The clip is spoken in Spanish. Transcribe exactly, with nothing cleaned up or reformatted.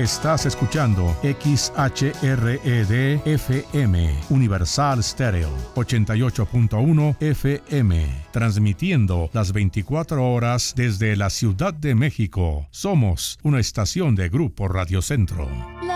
Estás escuchando X H R E D F M, Universal Stereo, ochenta y ocho punto uno F M, transmitiendo las veinticuatro horas desde la Ciudad de México. Somos una estación de Grupo Radio Centro. La